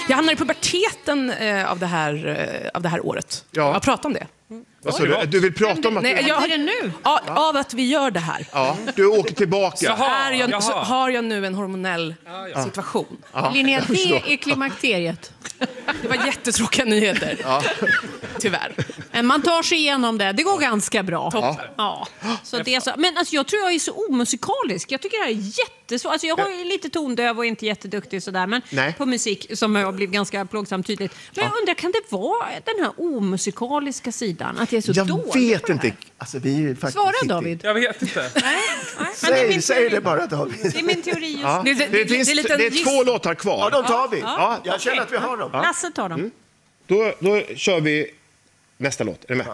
Jag hamnar i puberteten av det här året. Ja. Jag pratar om det. Alltså, du vill prata om att Nej, Vad är det nu? av att vi gör det här. Ja, du åker tillbaka. Så har jag nu en hormonell situation. Linnea, det är klimakteriet. Det var jättetråkiga nyheter. Tyvärr. Men man tar sig igenom det. Det går ganska bra. Ja. Så det är så. Men alltså, jag tror jag är så omusikalisk. Jag tycker det här är jättesvårt. Alltså, jag är lite tondöv och inte jätteduktig sådär. Men på musik som har blivit ganska plågsamt tydligt. Men jag undrar, kan det vara den här omusikaliska sidan? Att det är så dåligt? Jag vet inte. Alltså, vi är faktiskt Svara, David. Jag vet inte. Nej. Säg det bara, David. Det är min teori just nu. Det är 2 låtar kvar. Ja, de tar vi. Ja, jag känner att vi har dem. Lasse tar dem. Då kör vi nästa låt. Är du med?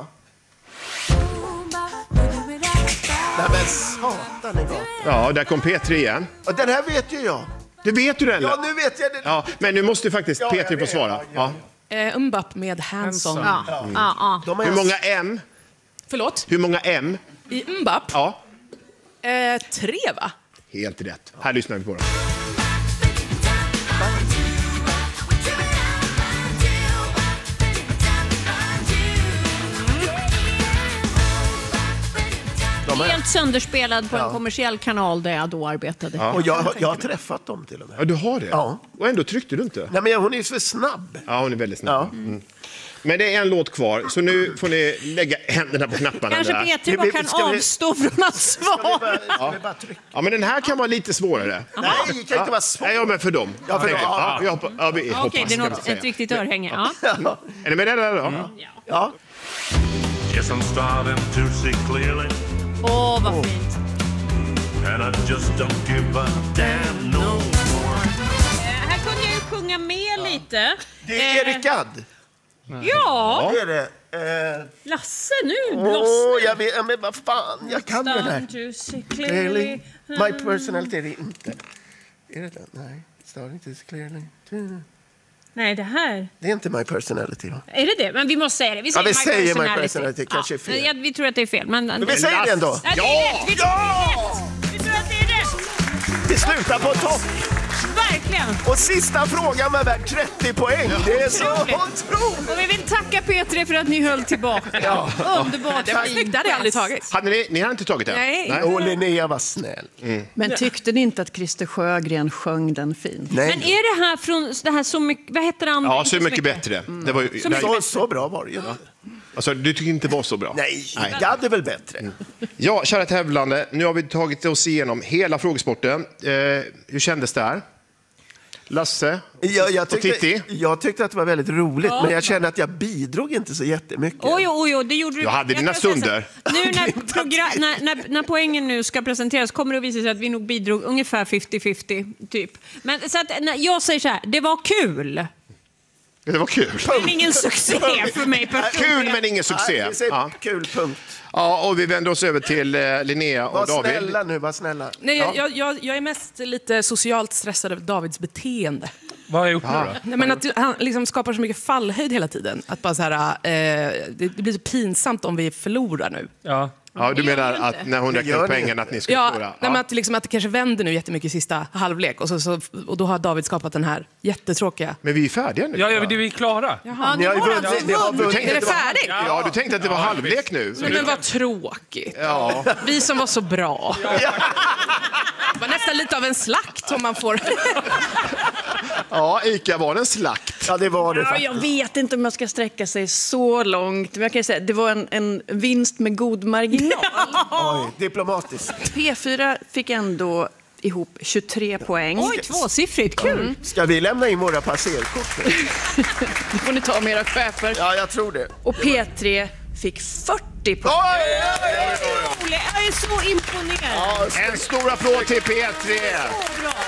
Nej, men satan i gatan. Ja, där kom P3 igen. Och den här vet ju jag. Du vet ju den. Ja, nu vet jag det. Ja, men nu måste ju faktiskt P3 få svara. Ja. Mbap med Hanson. Hur många M? Förlåt? Hur många M? I Mbap? Ja, 3, va? helt rätt. Här lyssnar vi på dem. Helt sönderspelad på en kommersiell kanal där jag då arbetade. Och jag har träffat dem till och med. Ja, du har det? Ja. Och ändå tryckte du inte? Nej, men hon är ju för snabb. Ja, hon är väldigt snabb. Ja. Mm. Men det är en låt kvar, så nu får ni lägga händerna på knapparna. Kanske där. Peter bara kan avstå från att svara. Ja, men den här kan vara lite svårare. Nej, det kan inte vara svårt. Nej, men för dem. Ja, för dem. Vi hoppas. Okej, det är något, ett riktigt örhänge. Ja. Är ni med där då? Ja. Yes, I'm starting to see clearly, Åh, vad fint. and I just don't give a damn no more. Här kunde jag ju sjunga med lite. Det är Erik Gadd. Ja, Det är det. Lasse nu lossnar. Jag vet, men vad fan, jag kan den här. To see Clearly, clearly. my personality är det inte. Är det den? Nej, starting to see clearly. Nej, det här. Det är inte my personality, va? Är det? Men vi måste säga det. Vi Ja, säger, vi säger my personality. Kanske är fel. Ja, vi tror att det är fel. Men Vi säger det ändå. Ja, det är rätt. Vi tror att det är rätt. Vi tror att det är rätt. Vi slutar på topp. Verkligen. Och sista frågan med värt 30 poäng. Det är så otroligt. Och vi vill tacka P3 för att ni höll tillbaka. Underbart. Det var snyggt, det hade jag aldrig tagit. Ni har inte tagit den? Nej. Och Linnea var snäll. Men tyckte ni inte att Christer Sjögren sjöng den fint? Nej. Men är det här från det här Så mycket, vad heter han? Ja, Så mycket bättre. Det var ju, Så bra var det ju. alltså, du tycker inte det var så bra? Nej, Gadd är väl bättre. Ja, kära tävlande, nu har vi tagit oss igenom hela frågesporten. Hur kändes det här? Lasse och Titti? Jag tyckte att det var väldigt roligt, men jag kände att jag bidrog inte så jättemycket. Oj, det gjorde du. Du hade dina stunder. Nu när poängen nu ska presenteras kommer det att visa sig att vi nog bidrog ungefär 50-50 typ. Men så att, jag säger så här, det var kul. Det var kul. Men ingen succé för mig personligen. Kul men ingen succé. Nej, Ja. Kul, punkt. Ja, och vi vänder oss över till Linnea och Var David. snälla nu, var snälla. Nej, jag är mest lite socialt stressad över Davids beteende. Vad har jag gjort nu då? Nej, men att han liksom skapar så mycket fallhöjd hela tiden. Att bara så här, det blir så pinsamt om vi förlorar nu. Ja. Ja, du menar att när hon räknar gör upp det. pengarna att ni ska Ja, förlora? nej, men att det kanske vänder nu jättemycket i sista halvlek. Och då har David skapat den här jättetråkiga... Men vi är färdiga nu. Ja, vi är klara. Ja, Ni har ju vunnit. Ni har vunnit. Är det färdigt? Ja, du tänkte att det var halvlek nu. Men vad tråkigt. Ja. Vi som var så bra. Det var nästan lite av en slakt om man får... Ja, Ica var en slakt. Ja, det var det Ja, faktiskt. jag vet inte om jag ska sträcka sig så långt. Men jag kan ju säga, det var en vinst med god marginal. Oj, diplomatiskt. P4 fick ändå ihop 23 poäng. Oj, tvåsiffrigt, kul. Ska vi lämna in våra passerkort nu? Det får ni ta med era chefer. Ja, jag tror det. Och P3 fick 40 poäng. Jag är så imponerad. En stor applåd till P3. Så bra.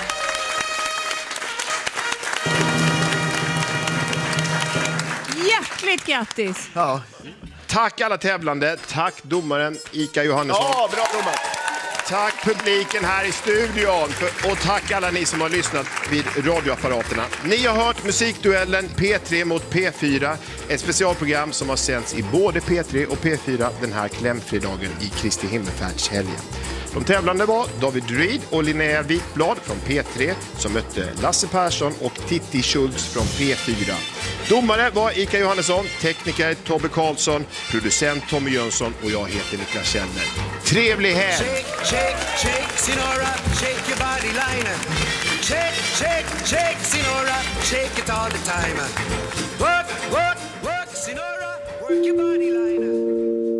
Hjärtligt grattis. Ja, Tack alla tävlande. Tack domaren Ica Johannesson. ja bra domar. Tack publiken här i studion. Och tack alla ni som har lyssnat vid radioapparaterna. Ni har hört Musikduellen P3 mot P4. Ett specialprogram som har sänds i både P3 och P4 den här klämfredagen i Kristi himmelfärdshelgen. De tävlande var David Reed och Linnea Wikblad från P3 som mötte Lasse Persson och Titti Schultz från P4. Domare var Ika Johannesson, tekniker Tobbe Karlsson, producent Tommy Jönsson och jag heter Niklas Kjellner. Trevlig helg! Shake, shake, shake, Sinora, shake your body liner. Shake, shake, shake, Sinora, shake it all the time. Work, work, work, Sinora, work your body liner.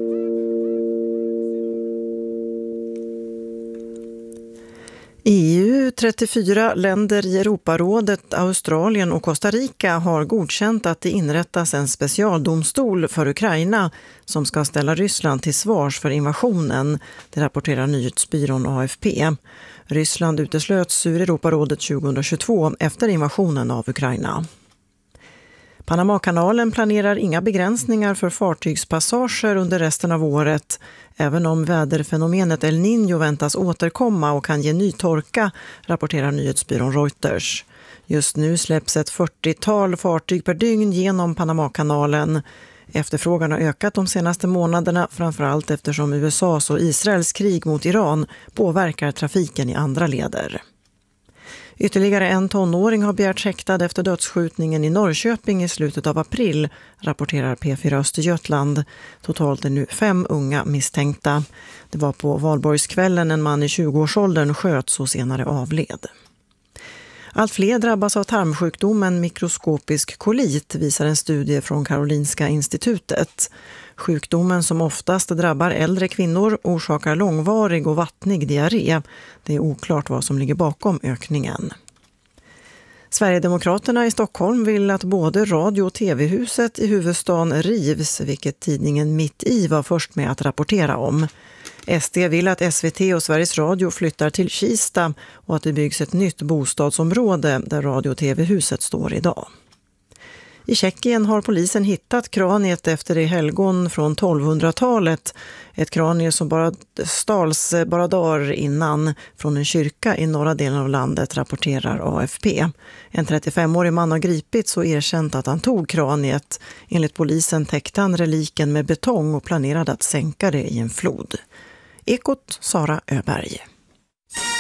EU, 34 länder i Europarådet, Australien och Costa Rica har godkänt att det inrättas en specialdomstol för Ukraina som ska ställa Ryssland till svars för invasionen, det rapporterar nyhetsbyrån AFP. Ryssland uteslöts ur Europarådet 2022 efter invasionen av Ukraina. Panamakanalen planerar inga begränsningar för fartygspassager under resten av året, även om väderfenomenet El Niño väntas återkomma och kan ge ny torka, rapporterar nyhetsbyrån Reuters. Just nu släpps ett 40-tal fartyg per dygn genom Panamakanalen. Efterfrågan har ökat de senaste månaderna, framförallt eftersom USAs och Israels krig mot Iran påverkar trafiken i andra leder. Ytterligare en tonåring har begärts häktad efter dödsskjutningen i Norrköping i slutet av april, rapporterar P4 Östergötland. Totalt är nu 5 unga misstänkta. Det var på valborgskvällen en man i 20-årsåldern sköts och senare avled. Allt fler drabbas av tarmsjukdomen mikroskopisk kolit, visar en studie från Karolinska institutet. Sjukdomen som oftast drabbar äldre kvinnor orsakar långvarig och vattnig diarré. Det är oklart vad som ligger bakom ökningen. Sverigedemokraterna i Stockholm vill att både radio- och tv-huset i huvudstaden rivs, vilket tidningen Mitt i var först med att rapportera om. SD vill att SVT och Sveriges Radio flyttar till Kista och att det byggs ett nytt bostadsområde där radio- och tv-huset står idag. I Tjeckien har polisen hittat kraniet efter det helgon från 1200-talet. Ett kranie som bara stals bara dagar innan från en kyrka i norra delen av landet, rapporterar AFP. En 35-årig man har gripits och erkänt att han tog kraniet. Enligt polisen täckte han reliken med betong och planerade att sänka det i en flod. Ekot, Sara Öberg.